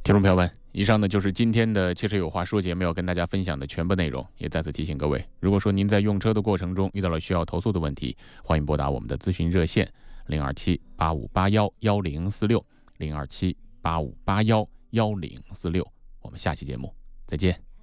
听众朋友们，以上呢就是今天的汽车有话说节目要跟大家分享的全部内容，也再次提醒各位，如果说您在用车的过程中遇到了需要投诉的问题，欢迎拨打我们的咨询热线027-8581-1046 027-8581-1046。我们下期节目再见。